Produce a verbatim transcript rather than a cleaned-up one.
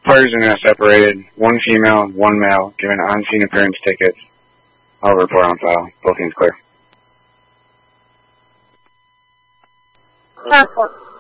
Parties are now separated. One female, one male, given on-scene appearance tickets. I'll report on file. Booking's clear. Passport.